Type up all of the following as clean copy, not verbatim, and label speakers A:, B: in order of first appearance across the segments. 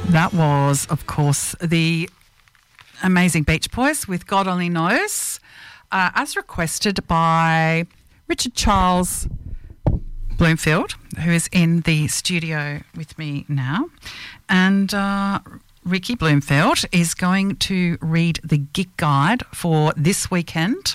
A: That was, of course, the amazing Beach Boys with God Only Knows, as requested by Richard Charles Bloomfield, who is in the studio with me now. And Ricky Bloomfield is going to read the gig guide for this weekend.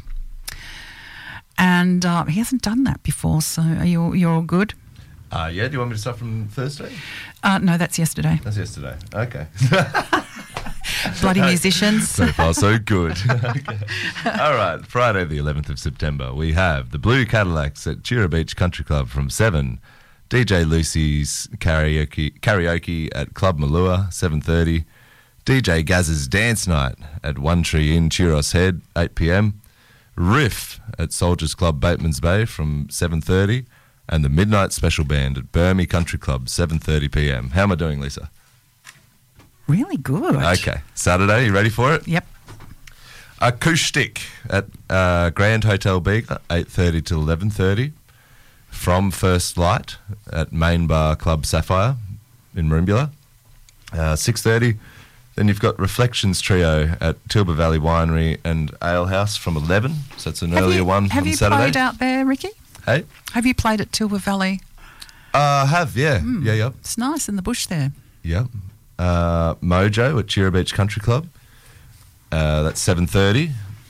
A: And he hasn't done that before, so you're all good?
B: Yeah, do you want me to start from Thursday?
A: No, that's yesterday.
B: That's yesterday. Okay.
A: Bloody musicians.
B: So far, so good. Okay. All right, Friday the 11th of September, we have the Blue Cadillacs at Chira Beach Country Club from 7. DJ Lucy's karaoke at Club Malua, 7:30. DJ Gaz's Dance Night at One Tree Inn, Chiros Head, 8 p.m. Riff at Soldiers Club, Bateman's Bay from 7:30. And the Midnight Special Band at Burmy Country Club, 7:30 p.m. How am I doing, Lisa?
A: Really good.
B: Okay. Saturday, you ready for it?
A: Yep.
B: Acoustic at Grand Hotel Bega, 8:30 till 11:30. From First Light at Main Bar Club Sapphire in Merimbula, 6:30. Then you've got Reflections Trio at Tilba Valley Winery and Ale House from 11. So it's an earlier one on Saturday.
A: Have you played out there, Ricky?
B: Hey?
A: Have you played at Tilba Valley?
B: I have, yeah. Yeah.
A: It's nice in the bush there.
B: Yep. Mojo at Chira Beach Country Club. That's 7:30.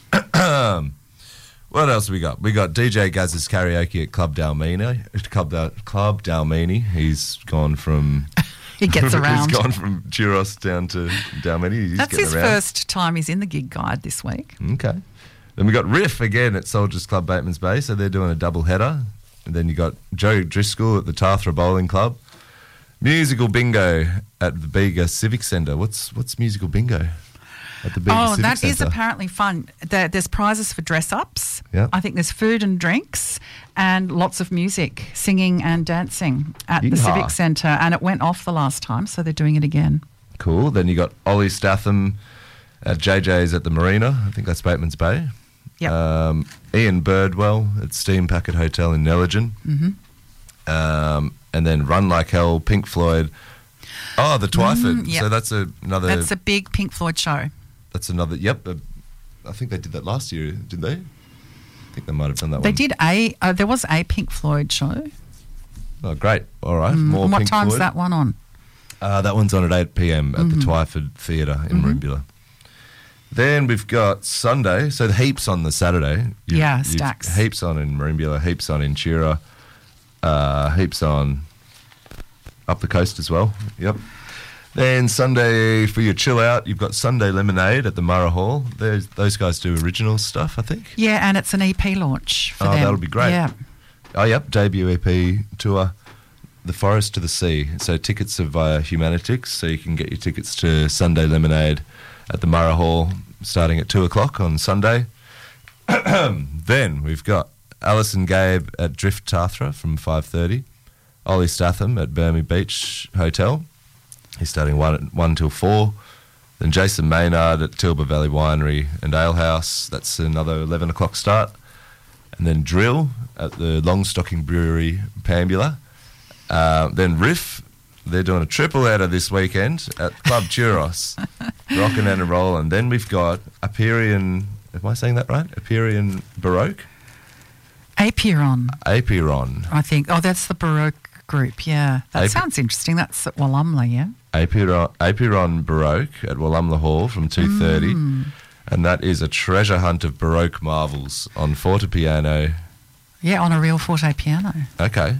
B: What else we got? We got DJ Gaz's karaoke at Club Dalmini. Club Dalmini. He's gone from...
A: He gets around.
B: He's gone from Chiros down to Dalmini.
A: That's his first time he's in the gig guide this week.
B: Okay. Then we got Riff again at Soldiers Club, Bateman's Bay, so they're doing a double header. And then you got Joe Driscoll at the Tathra Bowling Club. Musical bingo at the Bega Civic Centre. What's musical bingo at the Bega Civic Centre?
A: That is apparently fun. There's prizes for dress-ups.
B: Yep.
A: I think there's food and drinks and lots of music, singing and dancing at the Civic Centre. And it went off the last time, so they're doing it again.
B: Cool. Then you got Ollie Statham at JJ's at the Marina. I think that's Bateman's Bay.
A: Yep.
B: Ian Birdwell at Steam Packet Hotel in Nelligen. Mm-hmm. And then Run Like Hell, Pink Floyd. Oh, the Twyford.
A: Yep.
B: So that's another...
A: That's a big Pink Floyd show.
B: That's another... Yep. I think they did that last year, did they? I think they might have done that
A: They
B: one.
A: did there was a Pink Floyd show.
B: Oh, great. All right. More
A: What
B: Pink
A: time's
B: Floyd.
A: that one on?
B: That one's on at 8 p.m. at the Twyford Theatre in Merimbula. Then we've got Sunday, so the heaps on the Saturday.
A: Stacks.
B: Heaps on in Merimbula, heaps on in Chira, heaps on up the coast as well. Yep. Then Sunday for your chill out, you've got Sunday Lemonade at the Murrah Hall. Those guys do original stuff, I think.
A: Yeah, and it's an EP launch for them.
B: That'll be great.
A: Yeah.
B: Oh, yep, debut EP tour, The Forest to the Sea. So tickets are via Humanitix, so you can get your tickets to Sunday Lemonade at the Murrah Hall starting at 2 o'clock on Sunday. Then we've got Alison Gabe at Drift Tathra from 5:30. Ollie Statham at Burmy Beach Hotel. He's starting 1 till 4. Then Jason Maynard at Tilba Valley Winery and Ale House. That's another 11 o'clock start. And then Drill at the Longstocking Brewery, Pambula. Then Riff, they're doing a triple header this weekend at Club Churros, rockin' and rollin'. Then we've got Aperion, am I saying that right? Aperion Baroque?
A: Apeiron,
B: I
A: think. Oh, that's the Baroque group, yeah. That sounds interesting. That's at Wallumbla, yeah?
B: Apeiron Baroque at Wallumbla Hall from 2:30. And that is a treasure hunt of Baroque marvels on fortepiano.
A: Yeah, on a real forte piano.
B: Okay.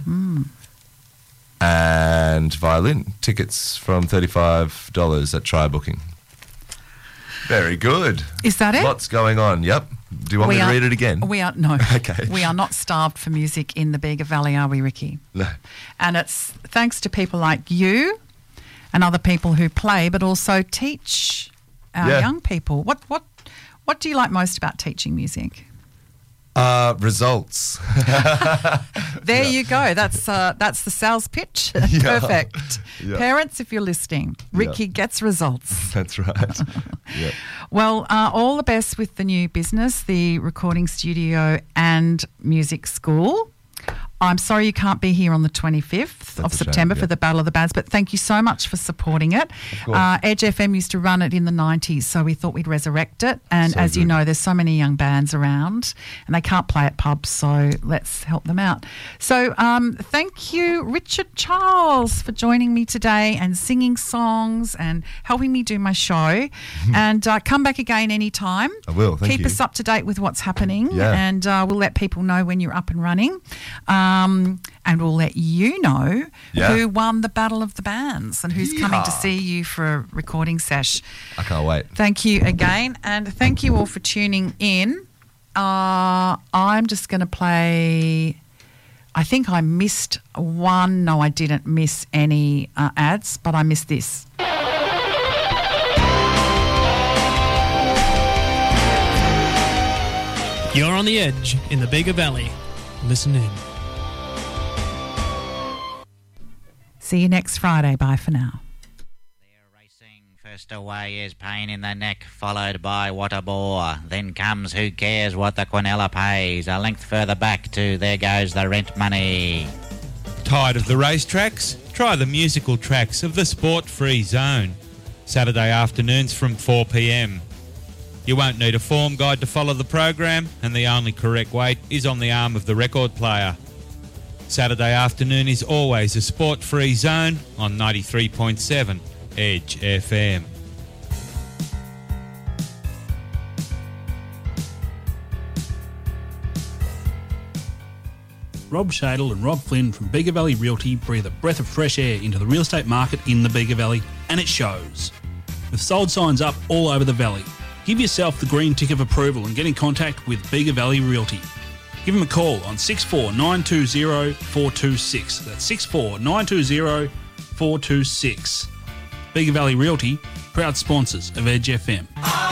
B: And violin. Tickets from $35 at Try Booking. Very good.
A: Is that it?
B: Lots going on, yep. Do you want me to read it again?
A: No.
B: Okay.
A: We are not starved for music in the Bega Valley, are we, Ricky?
B: No.
A: And it's thanks to people like you and other people who play, but also teach our young people. What do you like most about teaching music?
B: Results.
A: There you go. That's the sales pitch. Perfect.
B: Yeah.
A: Parents, if you're listening, Ricky gets results.
B: That's right. Yeah.
A: Well, all the best with the new business, the recording studio and music school. I'm sorry you can't be here on the 25th of
B: a shame,
A: September
B: yeah.
A: for the Battle of the Bands, but thank you so much for supporting it. Edge FM used to run it in the 90s, so we thought we'd resurrect it. And
B: So
A: as you
B: good.
A: know, there's so many young bands around and they can't play at pubs, so let's help them out. So thank you, Richard Charles, for joining me today and singing songs and helping me do my show. And come back again anytime.
B: I will, thank
A: Keep
B: you.
A: us up to date with what's happening,
B: Yeah.
A: and we'll let people know when you're up and running. And we'll let you know who won the Battle of the Bands and who's coming to
B: Yeehaw.
A: see you for a recording sesh.
B: I can't wait.
A: Thank you again, and thank you all for tuning in. I'm just going to play... I think I missed one. No, I didn't miss any ads, but I missed this.
C: You're on the edge in the Bega Valley. Listen in.
A: See you next Friday. Bye for now.
D: They're racing. First away is Pain in the Neck, followed by What a Bore. Then comes Who Cares What the Quinella Pays. A length further back to There Goes the Rent Money.
E: Tired of the racetracks? Try the musical tracks of the Sport-Free Zone. Saturday afternoons from 4 p.m. You won't need a form guide to follow the program, and the only correct weight is on the arm of the record player. Saturday afternoon is always a Sport-Free Zone on 93.7 Edge FM.
F: Rob Shadle and Rob Flynn from Bega Valley Realty breathe a breath of fresh air into the real estate market in the Bega Valley, and it shows. With sold signs up all over the valley, give yourself the green tick of approval and get in contact with Bega Valley Realty. Give them a call on 64920 426. That's 64920 426. Bega Valley Realty, proud sponsors of Edge FM.